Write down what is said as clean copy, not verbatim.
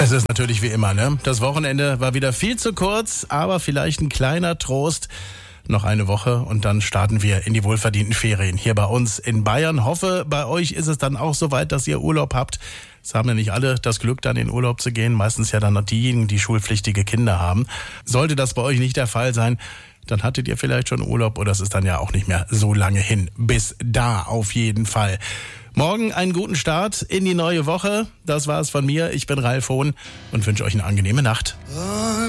Es ist natürlich wie immer, ne? Das Wochenende war wieder viel zu kurz, aber vielleicht ein kleiner Trost. Noch eine Woche und dann starten wir in die wohlverdienten Ferien hier bei uns in Bayern. Hoffe, bei euch ist es dann auch soweit, dass ihr Urlaub habt. Es haben ja nicht alle das Glück, dann in Urlaub zu gehen. Meistens ja dann noch diejenigen, die schulpflichtige Kinder haben. Sollte das bei euch nicht der Fall sein, dann hattet ihr vielleicht schon Urlaub oder es ist dann ja auch nicht mehr so lange hin. Bis da auf jeden Fall. Morgen einen guten Start in die neue Woche. Das war's von mir. Ich bin Ralf Hohn und wünsche euch eine angenehme Nacht.